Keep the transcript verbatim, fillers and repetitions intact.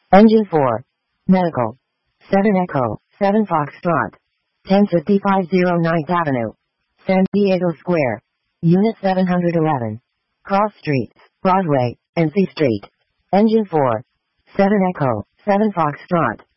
Engine four. Medical. seven Echo, seven Foxtrot. ten fifty-five oh ninth Avenue. San Diego Square. Unit seven hundred eleven. Cross Street, Broadway, and C Street. Engine four. seven Echo, seven Foxtrot.